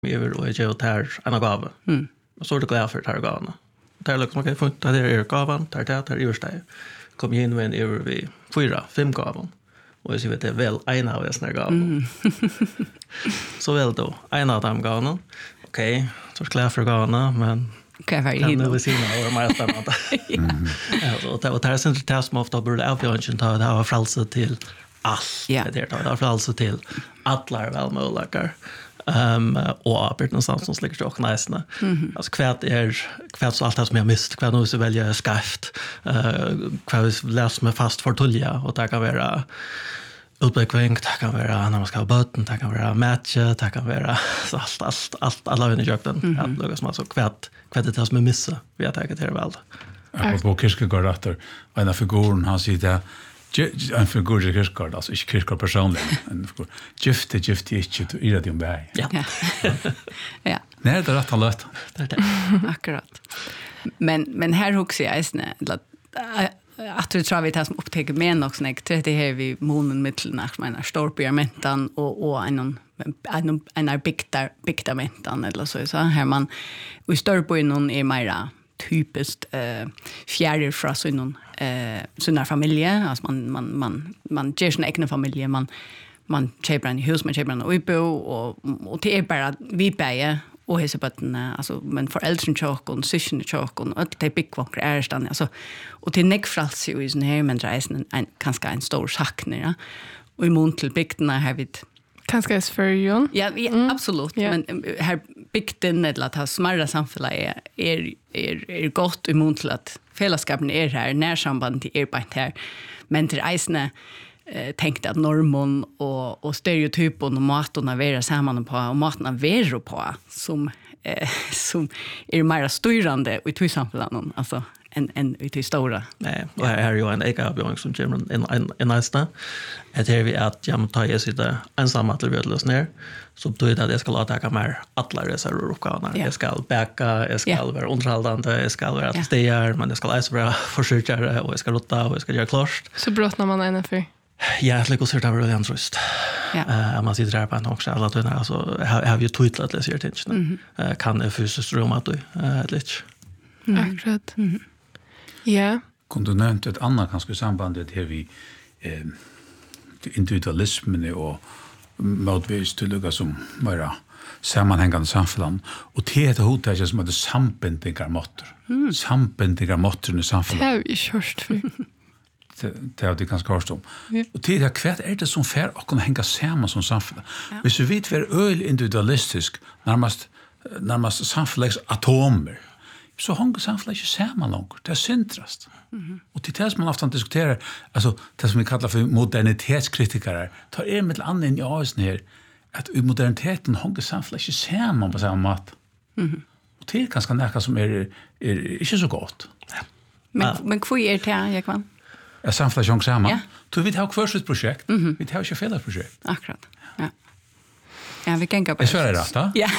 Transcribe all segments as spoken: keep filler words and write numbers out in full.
över och jag ger här en gåva. Mm. Och så är det glad för det här gåvan. Det är liksom okej, fint, det är gåvan, det är det, det är översteg. Kom in med en över vid fyra, fem gåvan. Och jag ser att det är väl en av dessa gåvan. Mm. Så väl då, en av dem gåvan. Okej, så är det glad för gåvan, men kan vara in och sina och mer spännande. Och det och det är inte det som ofta borde avgörande ta det har frälse till allt. Det är det har frälse till alla välmöjliga. Um, och Bert någonstans som släcker och näsna. Mm. Alltså kvärt är kvärt så allt det som jag mist, kvärt nu så välja skaft. Eh uh, kvärt läs med fast fortulja och det kan vara utbekvämt, det kan vara när man ska ha böten, det kan vara match, det kan vara så allt allt allt alla under jakten. Mm. Att lägga som alltså kvärt kvärt det som är missa. Vi har tagit det väl. Apropå Kierkegaard efter en av figuren han säger det en figur i Kierkegaard, alltså inte Kierkegaard personligen, en figur. Gifte, gifte, inte, du är det om det. Ja. Ja. Nej, det är rätt han löt. Det är det. Akkurat. Men, men här också jag är att du tror vi tar som upptäcker med också, när det här vi månen mitteln, menar storpyramenten och, och en en en är biktar biktamenten eller så så här man och storpyramenten är mera typiskt eh fjärde från sån eh såna familjer alltså man man man man ger sin egen familj man man köper en hus man köper en ubo och och det är bara vi bäge och hesa på alltså men föräldern chock och syskon chock och allt det big kvack är stan alltså och till neck frals ju is här men reisen en kanske en stor sakne ja och i mån till bygdena har vi kanske är för ju ja, ja mm. absolut yeah. Men här bygden eller att ha smarra samhälle är är är, är gott i mån till att fällskapen är här närsamband till er på här men till reisne eh tänkte att normen och och stereotypen och maten vara samman på och maten vara på som eh, som är mer styrande i till exempel alltså en en ut stora. Nej, och här är ju en ekabjörn som kommer en en en nästa. Att här vi att jag tar jag sitter ensam till värdelös ner. Så betyder det att jag ska låta ta mer alla reservuppgifterna. Jag ska backa, jag ska vara underhållande, jag ska vara stegar, men jag ska läsa vara försökare och jag ska rotta och jag ska göra klart. Så brottnar man en för. Ja, det går så där väl trust. Ja. Eh man sitter där på en också alla tunna alltså har ju titlat det ser tänkt. Eh kan det fysiskt rum att du eh lite. Akkurat. Ja. Kunde du nämnt ett annat kanske sambandet här vi eh individualismen och motvis till lugga som mera sammanhängande samhällen och det heter hotet som heter sambindiga måtter. Mm. Sambindiga måtter i samhället. Det har vi körst för. Det har det ganska hörs om. Och det är kvärt är det som fär och kan hänga samman som samhälle. Hvis vi vet vi är öl individualistisk närmast närmast samhälls atomer. Så hänger samhället inte samman långt. Det är syntrast. Mm-hmm. Och till det som man ofta diskuterar, alltså det som vi kallar för modernitetskritiker, tar er med annan in i avsnitt här, att i moderniteten hänger samhället inte samman på samma mat. Mm-hmm. Och det är ganska näka som är, är, är inte så gott. Men, ja. Men vad är det, Jakvan? Ja, samhället hänger samman. Ja. Så vi tar kvar ett projekt. Mm-hmm. Vi tar inte fel projekt. Akkurat, ja. Ja, vi kan gå på. Är det rätt då? Ja.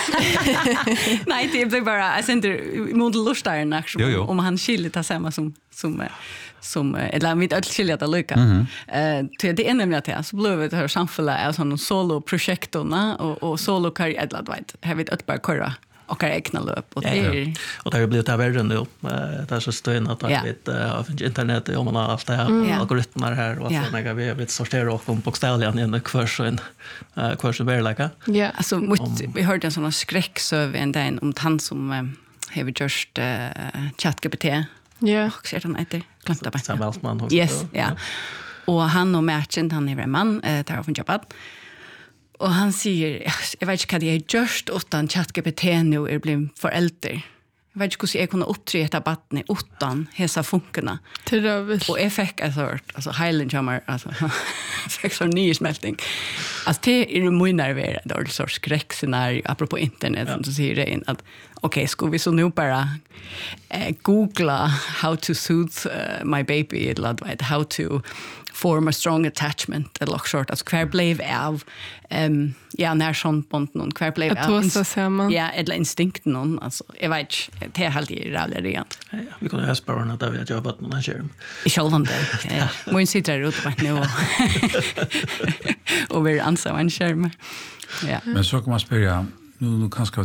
Nej, det blir bara jag sänder mot lustarna om han skiljer ta samma som som som eller mitt allt skiljer att lycka. Eh till det är nämligen att så blev det här samfället är sån solo projektorna och och solo karriär eller vet har vi ett par köra och egna löp och det är och det har blivit där värre nu. Det är så stönt att vi vet av internet och man har allt det här algoritmer här och så när vi vet sortera och på bokstavligen i en kurs och en kurs och verkliga. Ja, alltså vi hörde en sån skräcksöv en dag om han som har vi just ChatGPT. Ja, så han heter glömde bara. Sam Altman också. Yes, ja. Och han och matchen han är en man tar från jobbet. Och han säger, jag vet inte vad det är just utan ChatGPT nu är blivit förälder. Jag vet inte hur jag kunde uppträda batten utan hesa funkerna. Trövligt. Och jag fick en sort, alltså Highland Jammer, alltså fick så ny smältning. Alltså det är mycket nervöst, det är en sorts skräckscenario, apropå internet, som du säger det, att okej, okay, ska vi så nu bara eh, googla how to soothe uh, my baby, eller how to form a strong attachment eller short alltså kvar blev av ehm ja när sån pont någon kvar blev av ja eller instinkt någon alltså jag vet det är helt irrelevant. Ja, vi kunde ha sparna där vi har jobbat med en skärm. I själva det. Mån sitter där ute på nu och vi ansar en skärm. Ja. Men så kan man spela nu, nu kanske